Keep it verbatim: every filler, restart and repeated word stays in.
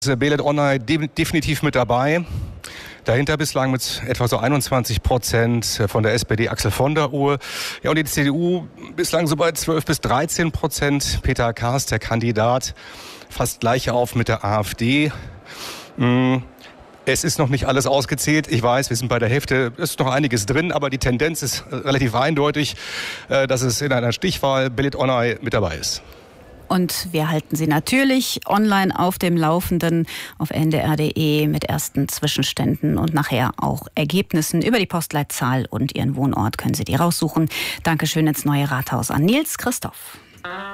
Belet Onay de- definitiv mit dabei. Dahinter bislang mit etwa so einundzwanzig Prozent von der S P D Axel von der Uhr. Ja, und die C D U bislang so bei zwölf bis dreizehn Prozent. Peter Kaas, der Kandidat, fast gleich auf mit der AfD. Es ist noch nicht alles ausgezählt. Ich weiß, wir sind bei der Hälfte. Es ist noch einiges drin, aber die Tendenz ist relativ eindeutig, dass es in einer Stichwahl Belet Onay mit dabei ist. Und wir halten Sie natürlich online auf dem Laufenden auf N D R punkt D E mit ersten Zwischenständen und nachher auch Ergebnissen. Über die Postleitzahl und Ihren Wohnort können Sie die raussuchen. Dankeschön ins neue Rathaus an Nils Christoph.